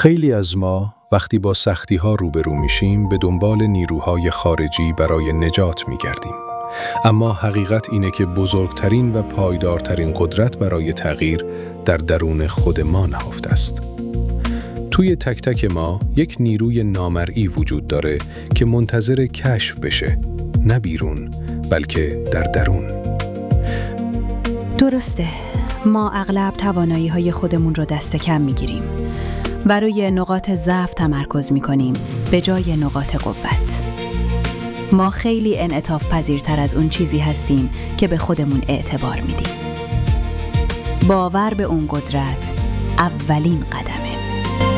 خیلی از ما وقتی با سختی‌ها روبرو میشیم به دنبال نیروهای خارجی برای نجات می‌گردیم. اما حقیقت اینه که بزرگترین و پایدارترین قدرت برای تغییر در درون خود ما نهفته است. توی تک تک ما یک نیروی نامرئی وجود داره که منتظر کشف بشه، نه بیرون بلکه در درون. درسته، ما اغلب توانایی‌های خودمون رو دست کم می‌گیریم و روی نقاط ضعف تمرکز می‌کنیم به جای نقاط قوت. ما خیلی انعطاف پذیرتر از اون چیزی هستیم که به خودمون اعتبار میدیم. باور به اون قدرت اولین قدم.